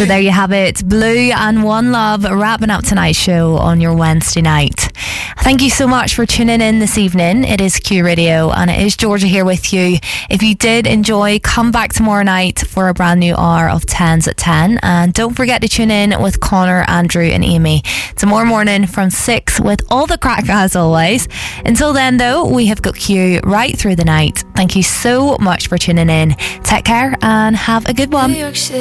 So there you have it, Blue and One Love wrapping up tonight's show on your Wednesday night. Thank you so much for tuning in this evening. It is Q Radio and it is Georgia here with you. If you did enjoy, come back tomorrow night for a brand new hour of 10s at 10, and don't forget to tune in with Connor, Andrew and Amy tomorrow morning from 6 with all the crack as always. Until then though, we have got Q right through the night. Thank you so much for tuning in. Take care and have a good one.